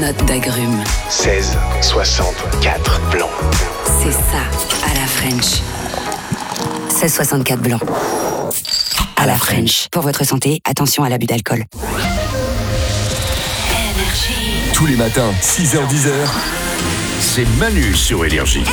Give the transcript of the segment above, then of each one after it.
notes d'agrumes. 16, 64 blanc. C'est ça, à la French. 16,64 blanc. À la French. Pour votre santé, attention à l'abus d'alcool. Tous les matins, 6h-10h, c'est Manu sur Énergie.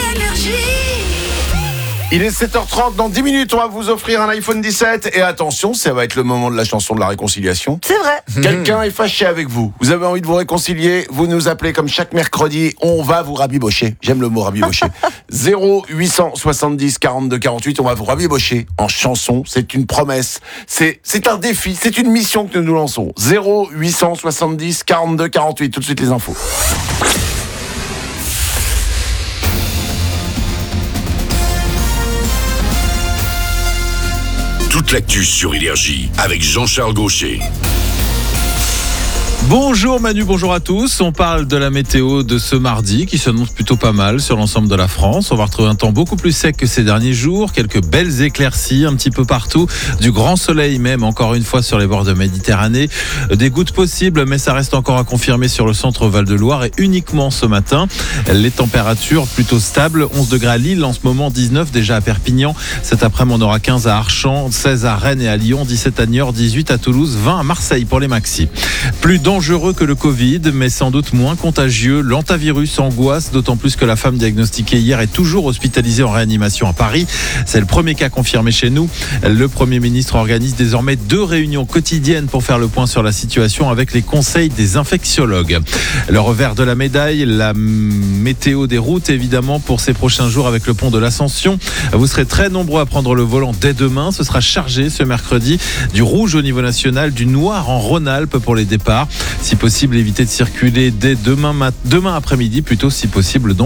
Il est 7h30, dans 10 minutes, on va vous offrir un iPhone 17. Et attention, ça va être le moment de la chanson de la réconciliation. C'est vrai. Quelqu'un est fâché avec vous. Vous avez envie de vous réconcilier, vous nous appelez comme chaque mercredi. On va vous rabibocher. J'aime le mot rabibocher. 0870 42 48, on va vous rabibocher en chanson. C'est une promesse. C'est un défi. C'est une mission que nous lançons. 0870 42 48. Tout de suite les infos. Toute l'actu sur Énergie avec Jean-Charles Gaucher. Bonjour Manu, bonjour à tous. On parle de la météo de ce mardi qui s'annonce plutôt pas mal sur l'ensemble de la France. On va retrouver un temps beaucoup plus sec que ces derniers jours. Quelques belles éclaircies un petit peu partout. Du grand soleil même, encore une fois, sur les bords de Méditerranée. Des gouttes possibles, mais ça reste encore à confirmer sur le centre Val-de-Loire et uniquement ce matin. Les températures plutôt stables. 11 degrés à Lille en ce moment, 19 déjà à Perpignan. Cet après-midi, on aura 15 à Archamps, 16 à Rennes et à Lyon, 17 à Niort, 18 à Toulouse, 20 à Marseille pour les maxis. Plus dangereux que le Covid, mais sans doute moins contagieux. L'hantavirus angoisse, d'autant plus que la femme diagnostiquée hier est toujours hospitalisée en réanimation à Paris. C'est le premier cas confirmé chez nous. Le Premier ministre organise désormais 2 réunions quotidiennes pour faire le point sur la situation avec les conseils des infectiologues. Le revers de la médaille, la météo des routes évidemment pour ces prochains jours avec le pont de l'Ascension. Vous serez très nombreux à prendre le volant dès demain. Ce sera chargé ce mercredi. Du rouge au niveau national, du noir en Rhône-Alpes pour les départs. Si possible, évitez de circuler dès demain après-midi, plutôt si possible donc.